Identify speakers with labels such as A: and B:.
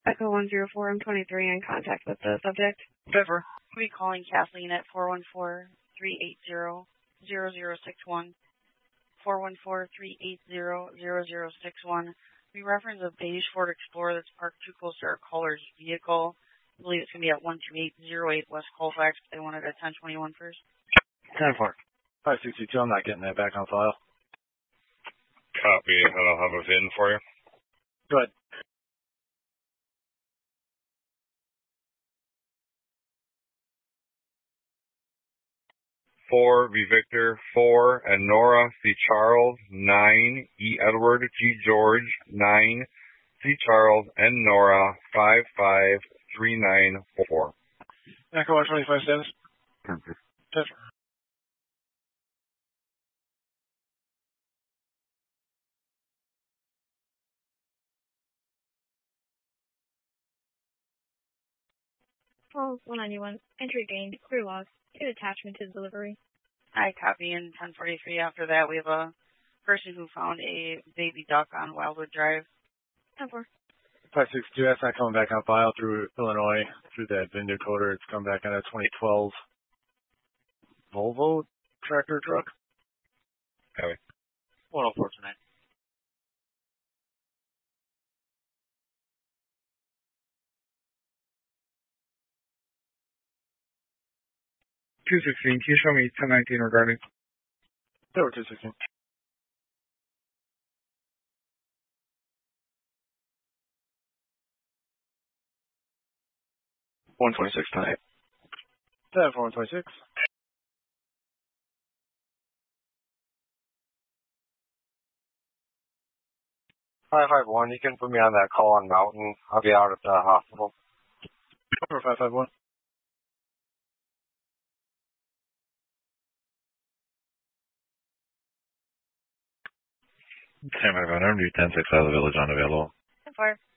A: Echo 104, I'm 23 in contact with the subject.
B: Denver.
C: We'll be calling Kathleen at 414-380-0061. 414-380-0061. We reference a beige Ford Explorer that's parked too close to our caller's vehicle. I believe it's going to be at 12808 West Colfax. They wanted at 1021 first.
B: 10-4. 562, I'm not getting that back on file.
D: Copy, and I'll have a VIN for you.
B: Go ahead.
D: Four V Victor, 4 and Nora C Charles, 9 E Edward G George, 9 C Charles and Nora 553944.
B: Echo 125 status. 10-4.
E: Call 191. Entry gained. Clear logs. Get attachment to the delivery.
C: Hi, copy. In 1043 after that, we have a person who found a baby duck on Wildwood Drive.
E: 10-4.
B: 562, that's not coming back on file through Illinois, through that VIN decoder. It's come back on a 2012 Volvo tractor truck.
D: Copy.
B: 104 tonight.
D: Can you show me 1019 regarding?
B: There were 216.
F: $126 tonight.
B: 126.
G: Five 551, you can put me on that call on Mountain. I'll be out at the hospital.
B: 551.
F: Sam, I'm going to do 10-6 out of the village unavailable.
C: 10-4.